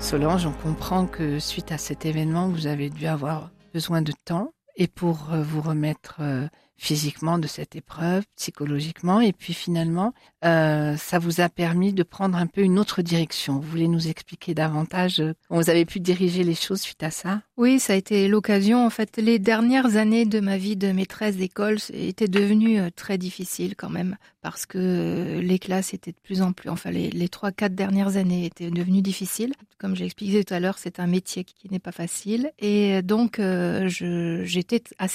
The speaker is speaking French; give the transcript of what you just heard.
Solange, on comprend que suite à cet événement, vous avez dû avoir besoin de temps et pour vous remettre physiquement de cette épreuve, psychologiquement, et puis finalement, ça vous a permis de prendre un peu une autre direction. Vous voulez nous expliquer davantage comment vous avez pu diriger les choses suite à ça? Oui, ça a été l'occasion. En fait, les dernières années de ma vie de maîtresse d'école étaient devenues très difficiles quand même, parce que les classes étaient de plus en plus, enfin les 3-4 dernières années étaient devenues difficiles. Comme j'ai expliqué tout à l'heure, c'est un métier qui n'est pas facile. Et donc, j'étais assez